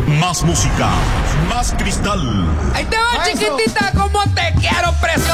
Más música, más cristal. Ahí te va, chiquitita, como te quiero presentar.